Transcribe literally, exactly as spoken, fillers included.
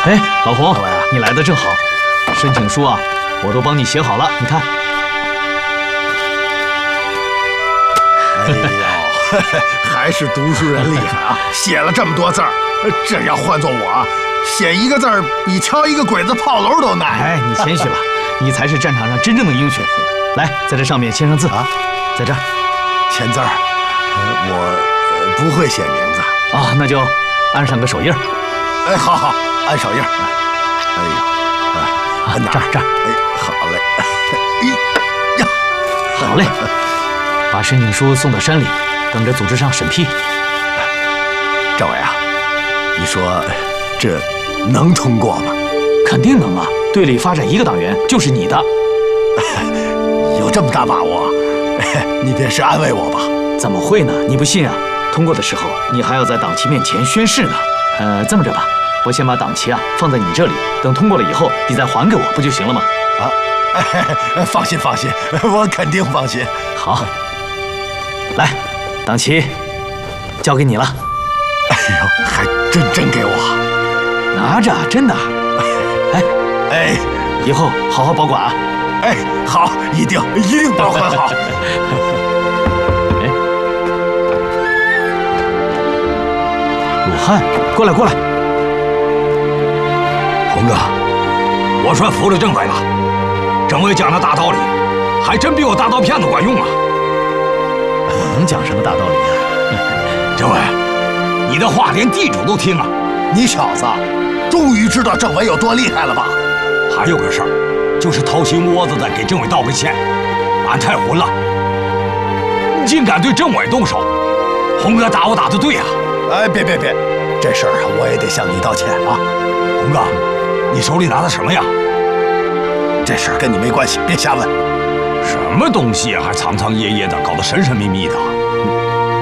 哎，老洪，你来的正好，申请书啊，我都帮你写好了，你看。 哎呦，还是读书人厉害啊，写了这么多字儿。这要换做我，写一个字儿比敲一个鬼子炮楼都难。 哎，你谦虚了，你才是战场上真正的英雄。来，在这上面签上字啊，在这儿签字儿。呃，我不会写名字啊，那就按上个手印儿。 哎，好好，按手印儿。哎呦，按哪儿？ 这儿这儿。 哎，好嘞。哎呀， 好嘞。把申请书送到山里，等着组织上审批。 政委啊，你说这能通过吗？ 肯定能啊！队里发展一个党员就是你的。 有这么大把握？你别是安慰我吧？ 怎么会呢？你不信啊？通过的时候，你还要在党旗面前宣誓呢。呃，这么着吧，我先把党旗啊放在你这里，等通过了以后，你再还给我，不就行了吗？ 啊，哎，放心放心，我肯定放心。 好，来，党旗交给你了。 哎呦，还真真给我， 拿着，真的。哎哎， 以后好好保管啊。 哎，好，一定一定保管好。 哎，鲁汉，过来过来。 洪哥，我算服了政委了。政委讲的大道理，还真比我大刀片子管用啊！ 我能讲什么大道理啊？ 政委，你的话连地主都听啊！ 你小子，终于知道政委有多厉害了吧？ 还有个事儿，就是掏心窝子的给政委道个歉，俺太混了，竟敢对政委动手。洪哥打我打得对呀！ 哎，别别别，这事儿啊，我也得向你道歉啊。 洪哥，你手里拿的什么呀？ 这事儿跟你没关系，别瞎问。 什么东西啊，还藏藏掖掖的，搞得神神秘秘的。